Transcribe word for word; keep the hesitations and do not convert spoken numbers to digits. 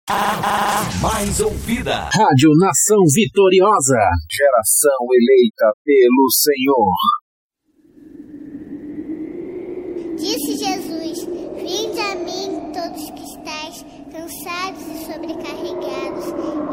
A mais ouvida. Rádio Nação Vitoriosa. Geração eleita pelo Senhor. Disse Jesus: Vinde a mim, todos que estáis cansados e sobrecarregados,